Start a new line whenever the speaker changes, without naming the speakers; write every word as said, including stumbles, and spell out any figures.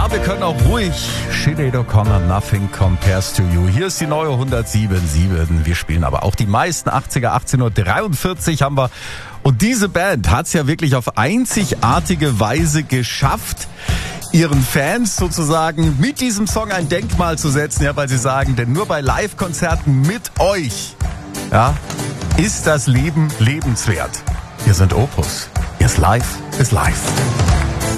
Ja, wir können auch ruhig. Sinead O'Connor, Nothing Compares to You. Hier ist die neue hundertsieben Komma sieben. Wir spielen aber auch die meisten achtziger. achtzehn Uhr dreiundvierzig haben wir. Und diese Band hat es ja wirklich auf einzigartige Weise geschafft, ihren Fans sozusagen mit diesem Song ein Denkmal zu setzen. Ja, weil sie sagen, denn nur bei Live-Konzerten mit euch, ja, ist das Leben lebenswert. Wir sind Opus. Yes, life is life.